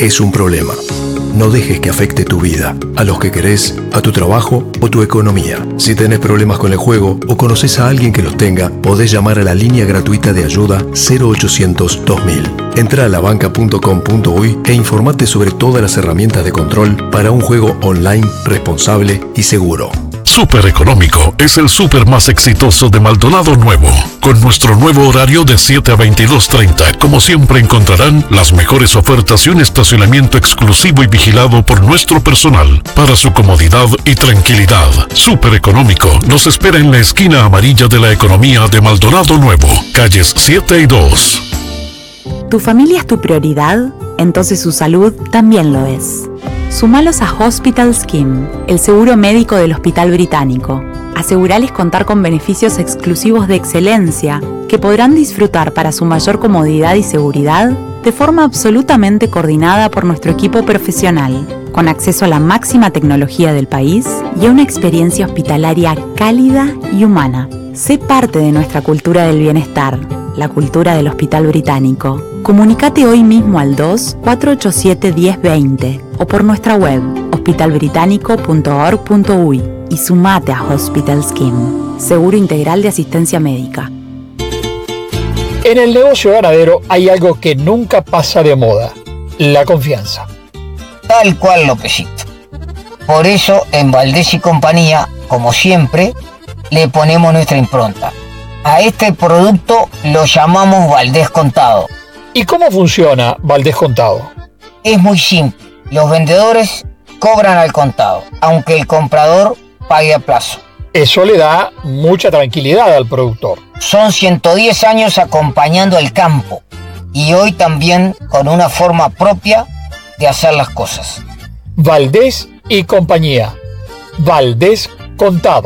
es un problema. No dejes que afecte tu vida, a los que querés, a tu trabajo o tu economía. Si tenés problemas con el juego o conoces a alguien que los tenga, podés llamar a la línea gratuita de ayuda 0800 2000. Entra a labanca.com.uy e informate sobre todas las herramientas de control para un juego online responsable y seguro. Súper Económico es el súper más exitoso de Maldonado Nuevo. Con nuestro nuevo horario de 7 a 22:30, como siempre encontrarán las mejores ofertas y un estacionamiento exclusivo y vigilado por nuestro personal para su comodidad y tranquilidad. Súper Económico nos espera en la esquina amarilla de la economía de Maldonado Nuevo, calles 7 y 2. ¿Tu familia es tu prioridad? Entonces su salud también lo es. Sumalos a Hospital Scheme, el seguro médico del Hospital Británico. Asegurales contar con beneficios exclusivos de excelencia que podrán disfrutar para su mayor comodidad y seguridad de forma absolutamente coordinada por nuestro equipo profesional, con acceso a la máxima tecnología del país y a una experiencia hospitalaria cálida y humana. Sé parte de nuestra cultura del bienestar, la cultura del Hospital Británico. Comunícate hoy mismo al 2-487-1020 o por nuestra web hospitalbritánico.org.uy y sumate a Hospital Scheme, seguro integral de asistencia médica. En el negocio ganadero hay algo que nunca pasa de moda: la confianza. Tal cual, Lópezito. Por eso en Valdés y Compañía, como siempre, le ponemos nuestra impronta. A este producto lo llamamos Valdés Contado. ¿Y cómo funciona Valdés Contado? Es muy simple. Los vendedores cobran al contado, aunque el comprador pague a plazo. Eso le da mucha tranquilidad al productor. Son 110 años acompañando al campo y hoy también con una forma propia de hacer las cosas. Valdés y Compañía. Valdés Contado.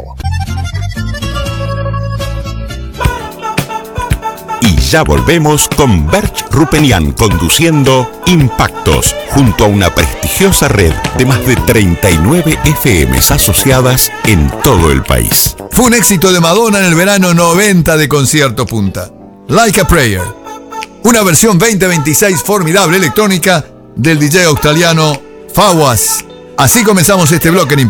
Y ya volvemos con Berch Rupenian conduciendo Impactos, junto a una prestigiosa red de más de 39 FMs asociadas en todo el país. Fue un éxito de Madonna en el verano 90 de Concierto Punta. Like a Prayer. Una versión 2026 formidable electrónica del DJ australiano Fawaz. Así comenzamos este bloque en